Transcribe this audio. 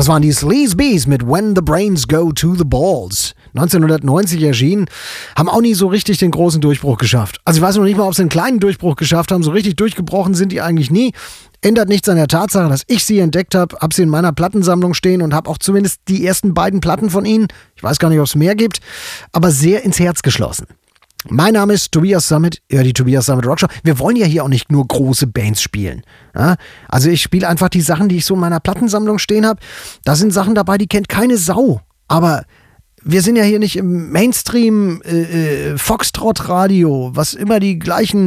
Das waren die Sleaze Bees mit When the Brains Go to the Balls. 1990 erschienen, haben auch nie so richtig den großen Durchbruch geschafft. Also ich weiß noch nicht mal, ob sie einen kleinen Durchbruch geschafft haben. So richtig durchgebrochen sind die eigentlich nie. Ändert nichts an der Tatsache, dass ich sie entdeckt habe, habe sie in meiner Plattensammlung stehen und habe auch zumindest die ersten beiden Platten von ihnen, ich weiß gar nicht, ob es mehr gibt, aber sehr ins Herz geschlossen. Mein Name ist Tobias Sammet, die Tobias Sammet Rockshow. Wir wollen ja hier auch nicht nur große Bands spielen. Ja? Also ich spiele einfach die Sachen, die ich so in meiner Plattensammlung stehen habe. Da sind Sachen dabei, die kennt keine Sau. Aber wir sind ja hier nicht im Mainstream Foxtrot-Radio, was immer die gleichen